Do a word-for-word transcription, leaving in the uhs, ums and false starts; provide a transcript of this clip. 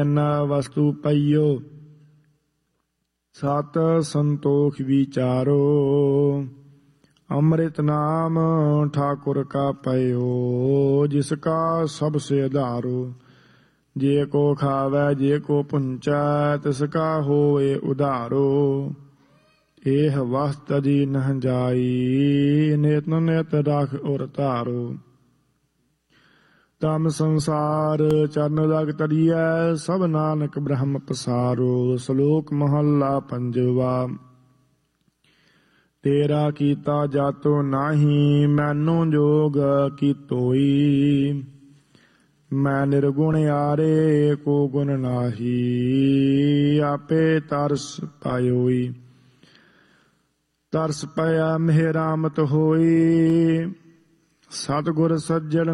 ਨਾ ਵਸਤੂ ਪਈਓ ਸਤ ਸੰਤੋਖ ਵਿਚਾਰੋ। ਅੰਮ੍ਰਿਤ ਨਾਮ ਠਾकुर का पयो जिसका सबसे आधारो। जे को खावै जे को पुंचै तिसका होए उधारो। एह वस्त जी नह जाई नित नित रख उर धारो। तम संसार चरण रग तरियै सब नानक ब्रह्म पसारो। श्लोक महला पंजवा। तेरा कीता जातो नाही मैनू जोग की तोई। मैं निर्गुण यारे को गुण नाही आपे तरस पायोई। तरस पया मेहरामत होई सतगुर सज्जन